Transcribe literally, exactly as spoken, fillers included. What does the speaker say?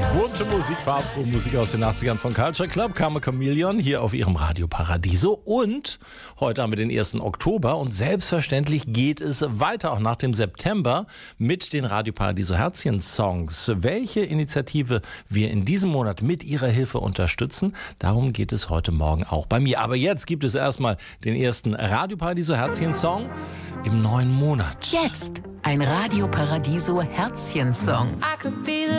Bunte Musik, farbfrohe Musik aus den achtzigern von Culture Club, Karma Chameleon hier auf ihrem Radio Paradiso. Und heute haben wir den ersten Oktober und selbstverständlich geht es weiter, auch nach dem September, mit den Radio Paradiso Herzchen-Songs. Welche Initiative wir in diesem Monat mit ihrer Hilfe unterstützen, darum geht es heute Morgen auch bei mir. Aber jetzt gibt es erstmal den ersten Radio Paradiso Herzchen-Song im neuen Monat. Jetzt ein Radio Paradiso Herzchen-Song.